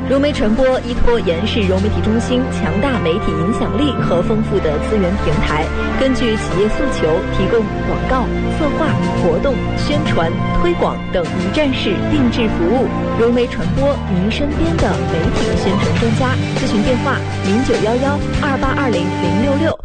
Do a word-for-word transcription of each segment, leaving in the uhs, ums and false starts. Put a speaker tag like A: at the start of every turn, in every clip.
A: 融媒传播依托延世融媒体中心强大媒体影响力和丰富的资源平台，根据企业诉求提供广告、策划、活动、宣传、推广等一站式定制服务。融媒传播，您身边的媒体宣传专家。咨询电话：零九幺幺二八二零零六六。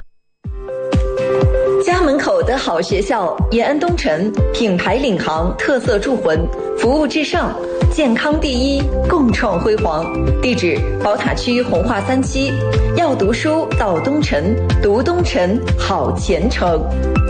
A: 家门口的好学校，延安东城品牌领航，特色铸魂，服务至上，健康第一，共创辉煌。地址：宝塔区红化三期。要读书到东城，读东城好前程。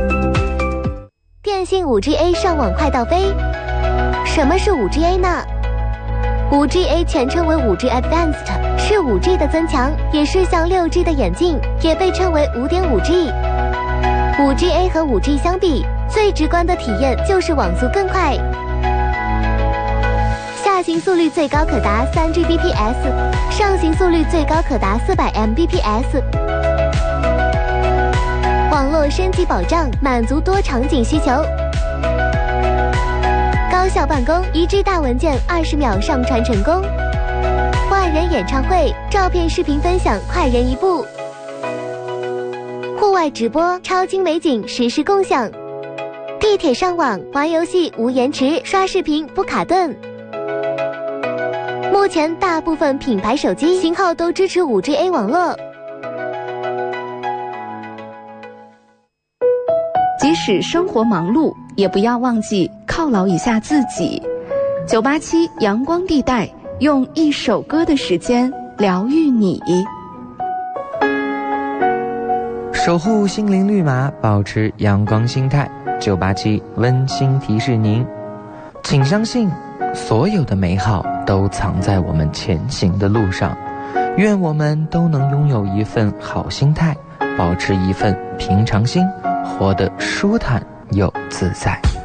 B: 电信 五 G A 上网快到飞。什么是 五 G A 呢？ 五 G A 全称为 五 G Advanced， 是 五 G 的增强，也是向 六 G 的演进，也被称为 五点五 G。五 G A 和 五 G 相比，最直观的体验就是网速更快，下行速率最高可达 三 G B P S， 上行速率最高可达 四百 M B P S。 网络升级保障，满足多场景需求，高效办公，一 G 大文件二十秒上传成功，万人演唱会，照片视频分享快人一步，户外直播，超精美景实时共享，地铁上网玩游戏无延迟，刷视频不卡顿。目前大部分品牌手机型号都支持 五 G A 网络。
C: 即使生活忙碌，也不要忘记犒劳一下自己。九八七阳光地带，用一首歌的时间疗愈你。
D: 守护心灵绿码，保持阳光心态。九八七温馨提示您，请相信所有的美好都藏在我们前行的路上。愿我们都能拥有一份好心态，保持一份平常心，活得舒坦又自在。